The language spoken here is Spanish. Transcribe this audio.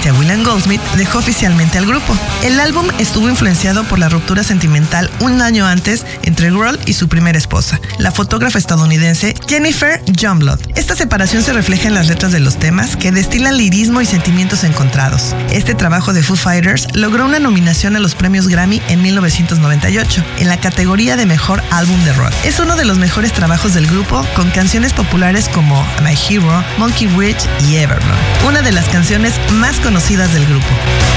que William Goldsmith dejó oficialmente al grupo. El álbum estuvo influenciado por la ruptura sentimental un año antes entre Grohl y su primera esposa, la fotógrafa estadounidense Jennifer Youngblood. Esta separación se refleja en las letras de los temas, que destilan lirismo y sentimientos encontrados. Este trabajo de Foo Fighters logró una nominación a los premios Grammy en 1998, en la categoría de Mejor Álbum de Rock. Es uno de los mejores trabajos del grupo, con canciones populares como My Hero, Monkey Bridge y Evermore, una de las canciones más conocidas del grupo.